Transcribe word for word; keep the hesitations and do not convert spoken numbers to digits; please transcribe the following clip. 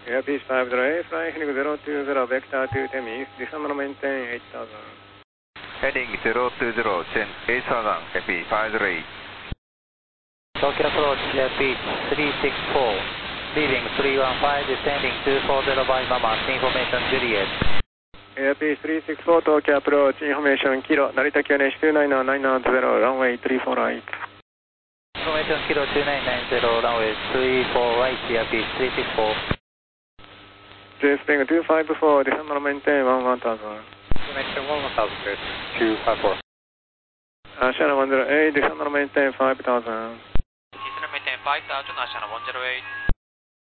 Airbus five zero eight, flying heading zero two zero, vector to ten east, descend and maintain eight thousand. Heading zero two zero, ten eight thousand, Airbus five zero eight. Tokyo approach Airbus three six four, leaving three one five, descending two four zero by Mama, information Juliet. Airbus three six four, Tokyo approach, information Kilo, Narita Q N H two nine nine nine zero, runway three four right. Information Kilo two nine nine zero, runway three four right, Airbus three six four. J Spring two five four, descend and maintain one one thousand. Information one one thousand, two five four. Ashana one zero eight, descend and maintain five thousand. Descend and maintain five thousand, Ashana one zero eight.